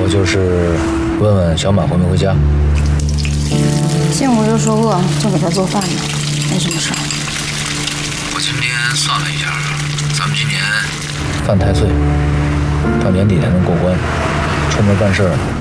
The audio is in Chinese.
有就是问问小满回没回家。 进屋就说饿，就给他做饭呢，没什么事儿。 我今天算了一下，咱们今年犯太岁，到年底才能过关，出门办事